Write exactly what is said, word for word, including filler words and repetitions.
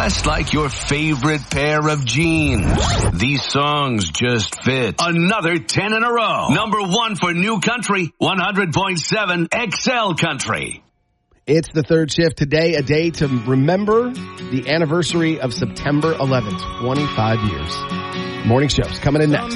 Just like your favorite pair of jeans. These songs just fit. Another ten in a row. Number one for New Country, one hundred point seven X L Country. It's the third shift today, a day to remember the anniversary of September eleventh, twenty-five years. Morning show's coming in next.